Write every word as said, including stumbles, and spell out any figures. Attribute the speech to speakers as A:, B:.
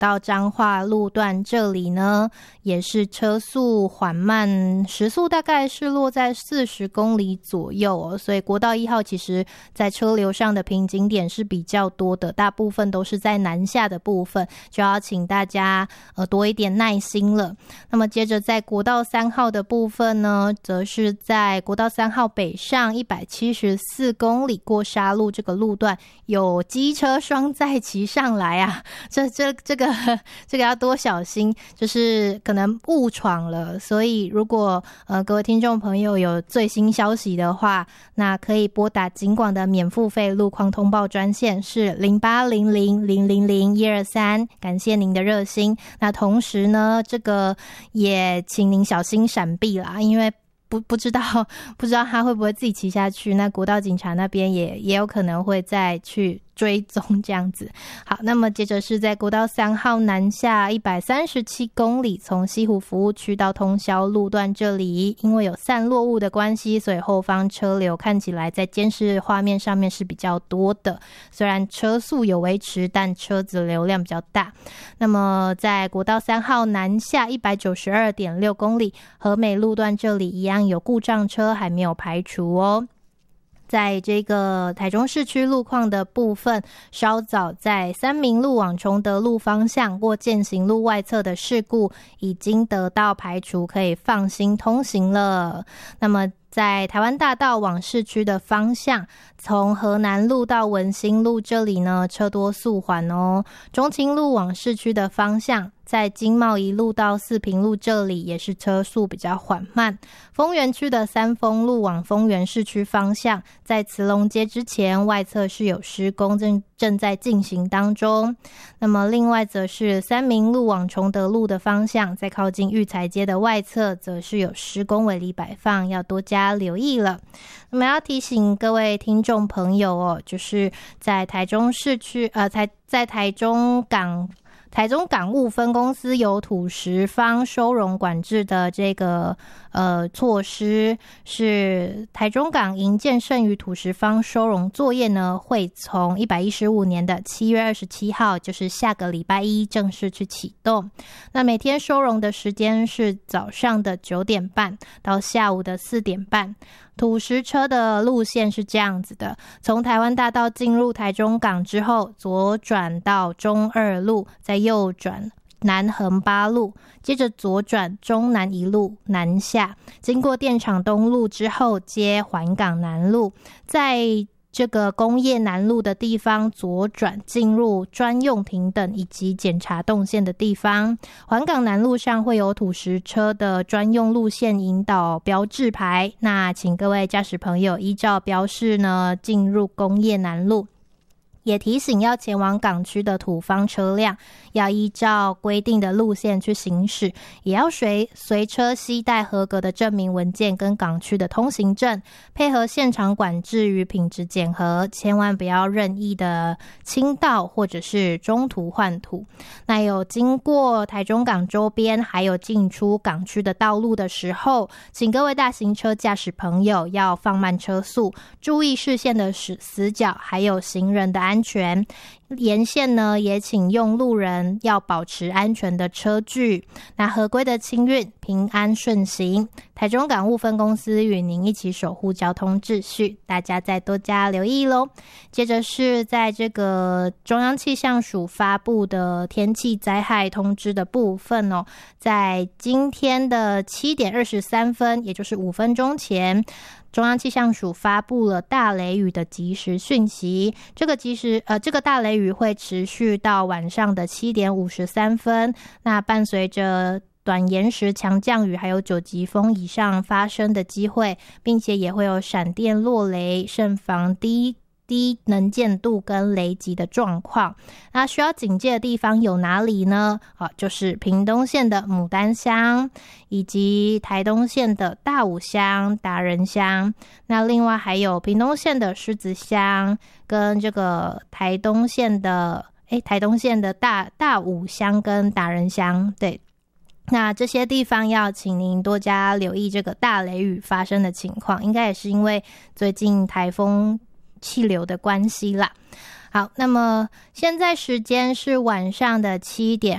A: 到彰化路段这里呢，也是车速缓慢，时速大概是落在四十公里左右哦，所以国道一号其实在车流上的瓶颈点是比较多的，大部分都是在南下的部分，就要请大家呃多一点耐心了。那么接着在国道三号的部分呢，则是在国道三号北上一百七十四公里过沙路这个路段，有机车双载骑上来啊，这这这个这个要多小心，就是可能误闯了。所以如果呃各位听众朋友有最新消息的话，那可以拨打警广的免付费路况通报专线是零八零零零零零一二三，感谢您的热心。那同时呢，这个也请您小心闪避啦，因为不不知道不知道他会不会自己骑下去，那国道警察那边也也有可能会再去追踪这样子。好，那么接着是在国道三号南下一百三十七公里，从西湖服务区到通霄路段这里，因为有散落物的关系，所以后方车流看起来在监视画面上面是比较多的，虽然车速有维持，但车子流量比较大。那么在国道三号南下一百九十二点六公里，和美路段这里一样有故障车还没有排除哦。在这个台中市区路况的部分，稍早在三民路往崇德路方向过健行路外侧的事故已经得到排除，可以放心通行了。那么在台湾大道往市区的方向，从河南路到文心路这里呢，车多速缓哦。中清路往市区的方向，在经贸一路到四平路这里也是车速比较缓慢。丰原区的三丰路往丰原市区方向，在慈龙街之前外侧是有施工，正正在进行当中。那么另外则是三民路往崇德路的方向，在靠近育才街的外侧则是有施工围篱摆放，要多加留意了。那么要提醒各位听众朋友哦，就是在台中市区呃，在在台中港台中港务分公司有土石方收容管制的这个呃措施，是台中港营建剩余土石方收容作业呢，会从一百一十五年的七月二十七号，就是下个礼拜一正式去启动。那每天收容的时间是早上的九点半到下午的四点半。土石车的路线是这样子的，从台湾大道进入台中港之后，左转到中二路，再右转南横八路，接着左转中南一路南下，经过电厂东路之后接环港南路，在这个工业南路的地方左转进入专用停等以及检查动线的地方。环港南路上会有土石车的专用路线引导标志牌，那请各位驾驶朋友依照标示呢进入工业南路。也提醒要前往港区的土方车辆要依照规定的路线去行驶，也要随随车携带合格的证明文件跟港区的通行证，配合现场管制与品质检核，千万不要任意的倾倒或者是中途换土。那有经过台中港周边还有进出港区的道路的时候，请各位大型车驾驶朋友要放慢车速，注意视线的死角还有行人的安全安全。沿线呢也请用路人要保持安全的车距，那合规的清运平安顺行。台中港务分公司与您一起守护交通秩序，大家再多加留意咯。接着是在这个中央气象署发布的天气灾害通知的部分哦，在今天的七点二十三分，也就是五分钟前，中央气象署发布了大雷雨的即时讯息。这个即时呃，这个大雷雨会持续到晚上的七点五十三分。那伴随着短延时强降雨还有九级风以上发生的机会，并且也会有闪电落雷，慎防低低能见度跟雷击的状况。那需要警戒的地方有哪里呢？啊，就是屏东县的牡丹乡，以及台东县的大武乡、达人乡。那另外还有屏东县的狮子乡，跟这个台东县的诶台东县的大大武乡跟达人乡，对。那这些地方要请您多加留意这个大雷雨发生的情况，应该也是因为最近台风气流的关系啦。好，那么现在时间是晚上的七点